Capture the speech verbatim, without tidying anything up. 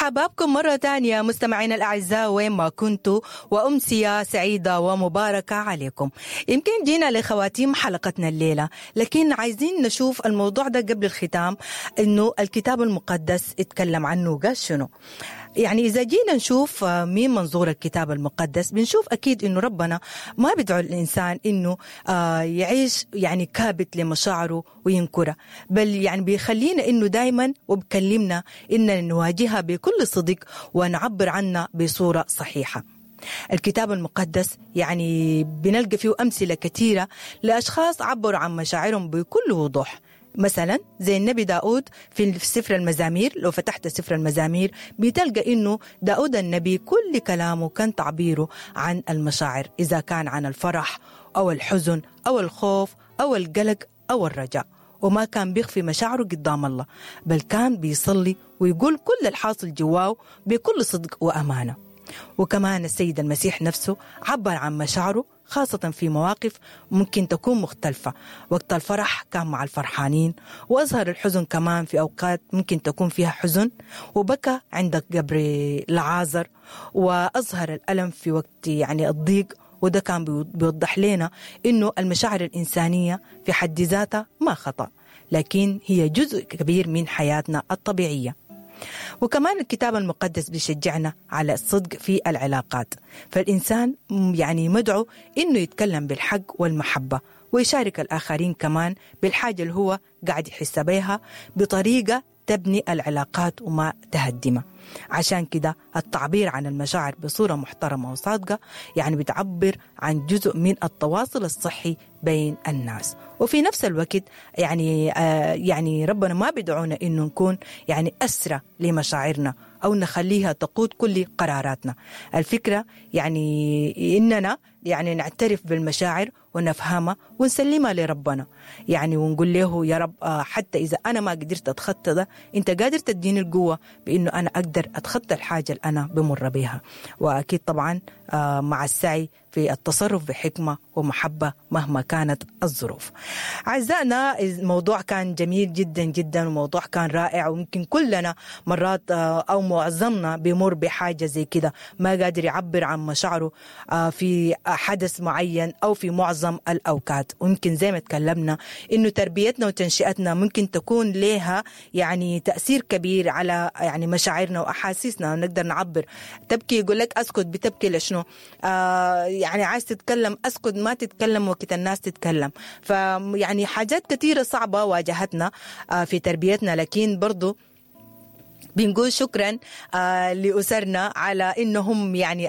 مرحبا بكم مرة تانية مستمعينا الأعزاء وين ما كنتوا، وأمسية سعيدة ومباركة عليكم. يمكن جينا لخواتيم حلقتنا الليلة، لكن عايزين نشوف الموضوع ده قبل الختام، إنه الكتاب المقدس اتكلم عنه قال شنو. يعني إذا جينا نشوف من منظور الكتاب المقدس بنشوف أكيد إنه ربنا ما بيدعو الإنسان إنه يعيش يعني كابت لمشاعره وينكرها، بل يعني بيخلينا إنه دايما وبكلمنا إننا نواجهها بكل صدق ونعبر عنها بصورة صحيحة. الكتاب المقدس يعني بنلقى فيه أمثلة كثيرة لأشخاص عبروا عن مشاعرهم بكل وضوح، مثلا زي النبي داود في سفر المزامير. لو فتحت سفر المزامير بتلقى إنه داود النبي كل كلامه كان تعبيره عن المشاعر، إذا كان عن الفرح أو الحزن أو الخوف أو القلق أو الرجاء، وما كان بيخفي مشاعره قدام الله، بل كان بيصلي ويقول كل الحاصل جواه بكل صدق وأمانة. وكمان السيد المسيح نفسه عبر عن مشاعره خاصة في مواقف ممكن تكون مختلفة. وقت الفرح كان مع الفرحانين، وأظهر الحزن كمان في أوقات ممكن تكون فيها حزن، وبكى عند قبر لعازر، وأظهر الألم في وقت يعني الضيق. وده كان بيوضح لنا إنه المشاعر الإنسانية في حد ذاتها ما خطأ، لكن هي جزء كبير من حياتنا الطبيعية. وكمان الكتاب المقدس بيشجعنا على الصدق في العلاقات، فالإنسان يعني مدعو إنه يتكلم بالحق والمحبة، ويشارك الآخرين كمان بالحاجة اللي هو قاعد يحس بيها بطريقة تبني العلاقات وما تهدمها. عشان كده التعبير عن المشاعر بصورة محترمة وصادقة يعني بتعبر عن جزء من التواصل الصحي بين الناس. وفي نفس الوقت يعني آه يعني ربنا ما بيدعونا إنه نكون يعني أسرى لمشاعرنا أو نخليها تقود كل قراراتنا. الفكرة يعني إننا يعني نعترف بالمشاعر ونفهمها ونسلمها لربنا، يعني ونقول له يا رب آه حتى إذا أنا ما قدرت أتخطى ده، أنت قادر تديني القوة بإنه أنا أقدر أتخطى الحاجة اللي أنا بمر بها. وأكيد طبعا آه مع السعي في التصرف بحكمة ومحبة مهما كانت الظروف. أعزائنا الموضوع كان جميل جدا جدا، وموضوع كان رائع، وممكن كلنا مرات أو معظمنا بيمر بحاجة زي كده، ما قادر يعبر عن مشاعره في حدث معين أو في معظم الأوقات. وممكن زي ما تكلمنا إنه تربيتنا وتنشئتنا ممكن تكون لها يعني تأثير كبير على يعني مشاعرنا وأحاسيسنا، ونقدر نعبر. تبكي يقول لك أسكت، بتبكي لشنو؟ آه يعني عايز تتكلم أسكت، ما تتكلم وقت الناس تتكلم. فيعني حاجات كثيرة صعبة واجهتنا في تربيتنا، لكن برضو بنقول شكرا آه لأسرنا على إنهم يعني